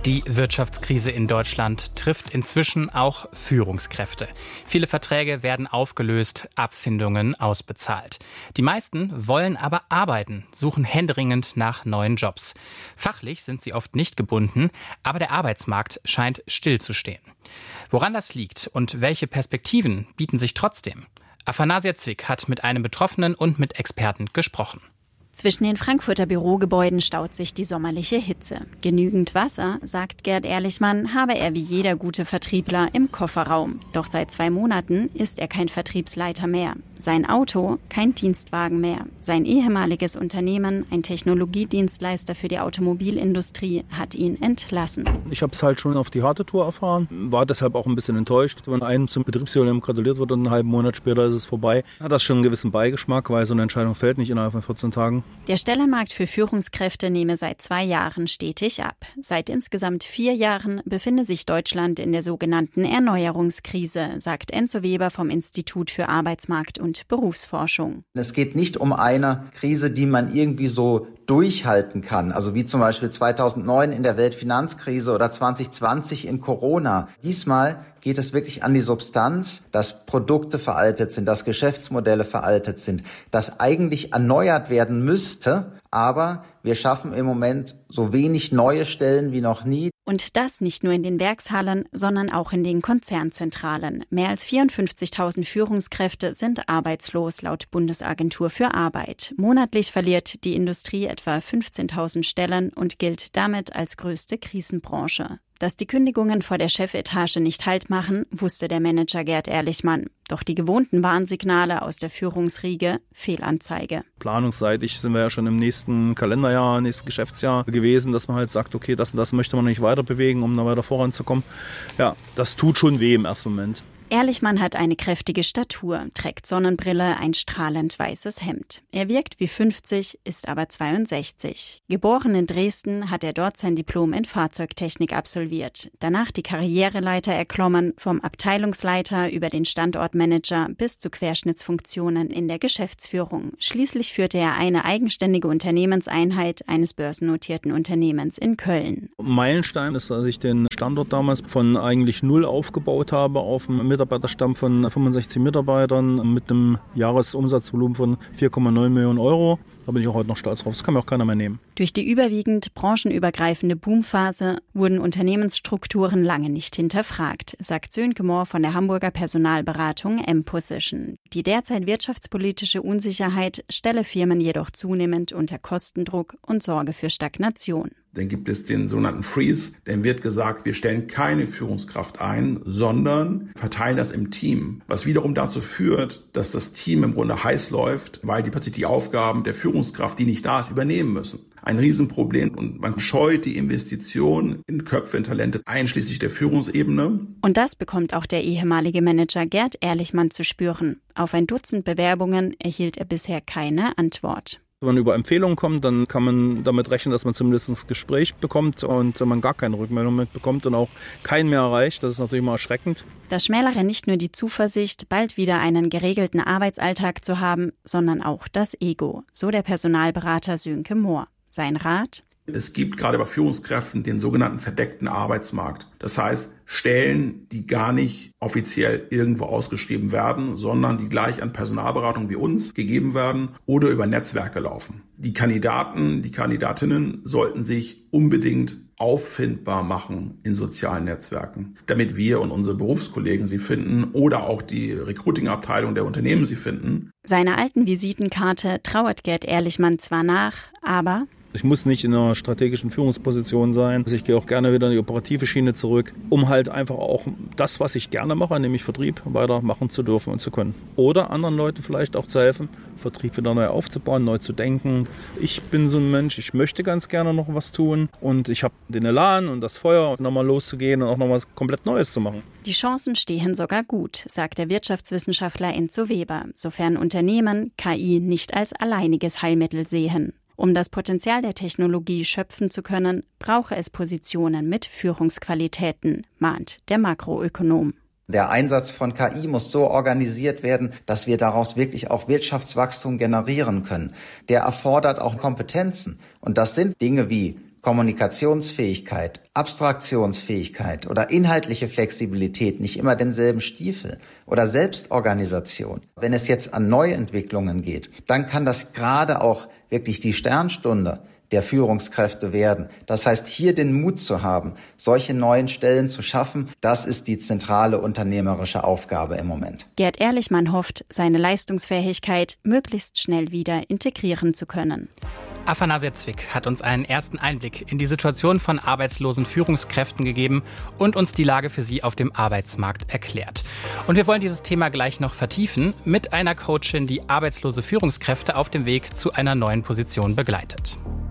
Die Wirtschaftskrise in Deutschland trifft inzwischen auch Führungskräfte. Viele Verträge werden aufgelöst, Abfindungen ausbezahlt. Die meisten wollen aber arbeiten, suchen händeringend nach neuen Jobs. Fachlich sind sie oft nicht gebunden, aber der Arbeitsmarkt scheint stillzustehen. Woran das liegt und welche Perspektiven bieten sich trotzdem? Afanasia Zwick hat mit einem Betroffenen und mit Experten gesprochen. Zwischen den Frankfurter Bürogebäuden staut sich die sommerliche Hitze. Genügend Wasser, sagt Gerd Ehrlichmann, habe er wie jeder gute Vertriebler im Kofferraum. Doch seit 2 Monaten ist er kein Vertriebsleiter mehr. Sein Auto kein Dienstwagen mehr. Sein ehemaliges Unternehmen, ein Technologiedienstleister für die Automobilindustrie, hat ihn entlassen. Ich habe es halt schon auf die harte Tour erfahren, war deshalb auch ein bisschen enttäuscht. Wenn einem zum Betriebsjubiläum gratuliert wird und einen halben Monat später ist es vorbei, hat das schon einen gewissen Beigeschmack, weil so eine Entscheidung fällt nicht innerhalb von 14 Tagen. Der Stellenmarkt für Führungskräfte nehme seit 2 Jahren stetig ab. Seit insgesamt 4 Jahren befinde sich Deutschland in der sogenannten Erneuerungskrise, sagt Enzo Weber vom Institut für Arbeitsmarkt und Berufsforschung. Es geht nicht um eine Krise, die man irgendwie so durchhalten kann, also wie zum Beispiel 2009 in der Weltfinanzkrise oder 2020 in Corona. Diesmal geht es wirklich an die Substanz, dass Produkte veraltet sind, dass Geschäftsmodelle veraltet sind, dass eigentlich erneuert werden müsste, aber wir schaffen im Moment so wenig neue Stellen wie noch nie. Und das nicht nur in den Werkshallen, sondern auch in den Konzernzentralen. Mehr als 54.000 Führungskräfte sind arbeitslos, laut Bundesagentur für Arbeit. Monatlich verliert die Industrie etwa 15.000 Stellen und gilt damit als größte Krisenbranche. Dass die Kündigungen vor der Chefetage nicht Halt machen, wusste der Manager Gerd Ehrlichmann. Doch die gewohnten Warnsignale aus der Führungsriege, Fehlanzeige. Planungsseitig sind wir ja schon im nächsten Kalenderjahr, nächsten Geschäftsjahr gewesen, dass man halt sagt, okay, das und das möchte man nicht weiter bewegen, um da weiter voranzukommen. Ja, das tut schon weh im ersten Moment. Ehrlichmann hat eine kräftige Statur, trägt Sonnenbrille, ein strahlend weißes Hemd. Er wirkt wie 50, ist aber 62. Geboren in Dresden, hat er dort sein Diplom in Fahrzeugtechnik absolviert. Danach die Karriereleiter erklommen, vom Abteilungsleiter über den Standortmanager bis zu Querschnittsfunktionen in der Geschäftsführung. Schließlich führte er eine eigenständige Unternehmenseinheit eines börsennotierten Unternehmens in Köln. Meilenstein ist, dass ich den Standort damals von eigentlich 0 aufgebaut habe auf einen Mitarbeiterstamm von 65 Mitarbeitern mit einem Jahresumsatzvolumen von 4,9 Millionen Euro. Da bin ich auch heute noch stolz drauf. Das kann mir auch keiner mehr nehmen. Durch die überwiegend branchenübergreifende Boomphase wurden Unternehmensstrukturen lange nicht hinterfragt, sagt Sönke Mohr von der Hamburger Personalberatung M-Position. Die derzeit wirtschaftspolitische Unsicherheit stelle Firmen jedoch zunehmend unter Kostendruck und sorge für Stagnation. Dann gibt es den sogenannten Freeze. Dann wird gesagt, wir stellen keine Führungskraft ein, sondern verteilen das im Team. Was wiederum dazu führt, dass das Team im Grunde heiß läuft, weil die plötzlich die Aufgaben der Führungskraft, die nicht da ist, übernehmen müssen. Ein Riesenproblem und man scheut die Investition in Köpfe, in Talente, einschließlich der Führungsebene. Und das bekommt auch der ehemalige Manager Gerd Ehrlichmann zu spüren. Auf ein Dutzend Bewerbungen erhielt er bisher keine Antwort. Wenn man über Empfehlungen kommt, dann kann man damit rechnen, dass man zumindest ein Gespräch bekommt und man gar keine Rückmeldung mitbekommt und auch keinen mehr erreicht. Das ist natürlich mal erschreckend. Das schmälere nicht nur die Zuversicht, bald wieder einen geregelten Arbeitsalltag zu haben, sondern auch das Ego, so der Personalberater Sönke Mohr. Sein Rat? Es gibt gerade bei Führungskräften den sogenannten verdeckten Arbeitsmarkt. Das heißt, Stellen, die gar nicht offiziell irgendwo ausgeschrieben werden, sondern die gleich an Personalberatung wie uns gegeben werden oder über Netzwerke laufen. Die Kandidaten, die Kandidatinnen sollten sich unbedingt auffindbar machen in sozialen Netzwerken, damit wir und unsere Berufskollegen sie finden oder auch die Recruiting-Abteilung der Unternehmen sie finden. Seiner alten Visitenkarte trauert Gerd Ehrlichmann zwar nach, aber ich muss nicht in einer strategischen Führungsposition sein. Also ich gehe auch gerne wieder in die operative Schiene zurück, um halt einfach auch das, was ich gerne mache, nämlich Vertrieb, weitermachen zu dürfen und zu können. Oder anderen Leuten vielleicht auch zu helfen, Vertrieb wieder neu aufzubauen, neu zu denken. Ich bin so ein Mensch, ich möchte ganz gerne noch was tun und ich habe den Elan und das Feuer, nochmal loszugehen und auch noch was komplett Neues zu machen. Die Chancen stehen sogar gut, sagt der Wirtschaftswissenschaftler Enzo Weber, sofern Unternehmen KI nicht als alleiniges Heilmittel sehen. Um das Potenzial der Technologie schöpfen zu können, brauche es Positionen mit Führungsqualitäten, mahnt der Makroökonom. Der Einsatz von KI muss so organisiert werden, dass wir daraus wirklich auch Wirtschaftswachstum generieren können. Der erfordert auch Kompetenzen. Und das sind Dinge wie Kommunikationsfähigkeit, Abstraktionsfähigkeit oder inhaltliche Flexibilität nicht immer denselben Stiefel oder Selbstorganisation. Wenn es jetzt an Neuentwicklungen geht, dann kann das gerade auch wirklich die Sternstunde der Führungskräfte werden. Das heißt, hier den Mut zu haben, solche neuen Stellen zu schaffen, das ist die zentrale unternehmerische Aufgabe im Moment. Gerd Ehrlichmann hofft, seine Leistungsfähigkeit möglichst schnell wieder integrieren zu können. Afanasia Zwick hat uns einen ersten Einblick in die Situation von arbeitslosen Führungskräften gegeben und uns die Lage für sie auf dem Arbeitsmarkt erklärt. Und wir wollen dieses Thema gleich noch vertiefen mit einer Coachin, die arbeitslose Führungskräfte auf dem Weg zu einer neuen Position begleitet.